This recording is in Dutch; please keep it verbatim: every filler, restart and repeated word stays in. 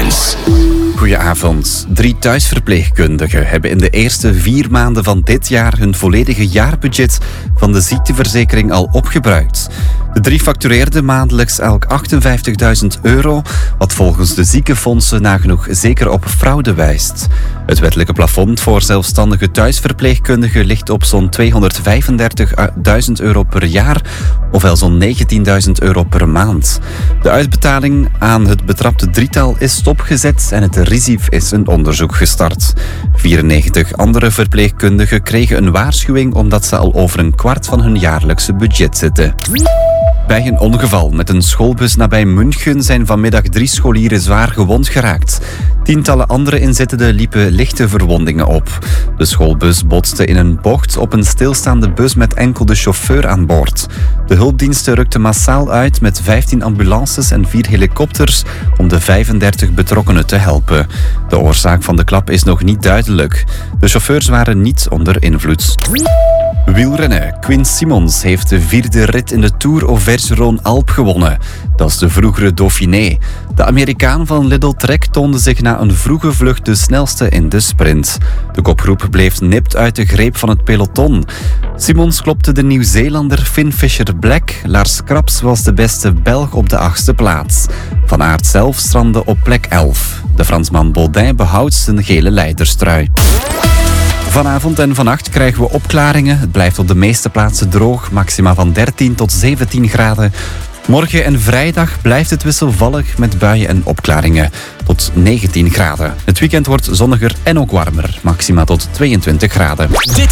Lens. Goedenavond. Drie thuisverpleegkundigen hebben in de eerste vier maanden van dit jaar hun volledige jaarbudget van de ziekteverzekering al opgebruikt. De drie factureerden maandelijks elk achtenvijftigduizend euro, wat volgens de ziekenfondsen nagenoeg zeker op fraude wijst. Het wettelijke plafond voor zelfstandige thuisverpleegkundigen ligt op zo'n tweehonderdvijfendertigduizend euro per jaar, ofwel zo'n negentienduizend euro per maand. De uitbetaling aan het betrapte drietal is stopgezet en het R I S I F is een onderzoek gestart. vierennegentig andere verpleegkundigen kregen een waarschuwing omdat ze al over een kwart van hun jaarlijkse budget zitten. Bij een ongeval met een schoolbus nabij München zijn vanmiddag drie scholieren zwaar gewond geraakt. Tientallen andere inzittenden liepen lichte verwondingen op. De schoolbus botste in een bocht op een stilstaande bus met enkel de chauffeur aan boord. De hulpdiensten rukten massaal uit met vijftien ambulances en vier helikopters om de vijfendertig betrokkenen te helpen. De oorzaak van de klap is nog niet duidelijk. De chauffeurs waren niet onder invloed. Wielrennen. Quinn Simmons heeft de vierde rit in de Tour Auvergne-Rhône-Alpes gewonnen. Dat is de vroegere Dauphiné. De Amerikaan van Lidl Trek toonde zich na een vroege vlucht de snelste in de sprint. De kopgroep bleef nipt uit de greep van het peloton. Simmons klopte de Nieuw-Zeelander Finn Fisher-Black. Lars Krabs was de beste Belg op de achtste plaats. Van Aert zelf strandde op plek elf. De Fransman Baudin behoudt zijn gele leiderstrui. Vanavond en vannacht krijgen we opklaringen. Het blijft op de meeste plaatsen droog, maxima van dertien tot zeventien graden. Morgen en vrijdag blijft het wisselvallig met buien en opklaringen. Tot negentien graden. Het weekend wordt zonniger en ook warmer, maxima tot tweeëntwintig graden. Dit